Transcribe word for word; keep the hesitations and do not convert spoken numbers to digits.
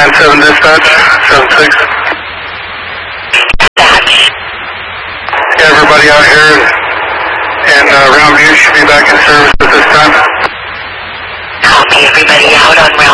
nine seven dispatch, seven six. Dispatch. Everybody out here in uh, Round View should be back in service at this time. Copy, everybody out on Round